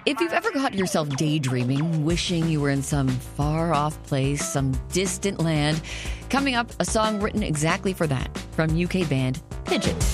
If you've ever caught yourself daydreaming, wishing you were in some far-off place, some distant land, coming up, a song written exactly for that from UK band Pigeon.